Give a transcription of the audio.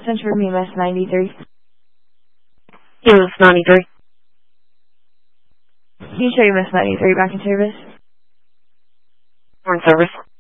Center from EMS 93. EMS 93. Can you show EMS 93 back in service? We're in service.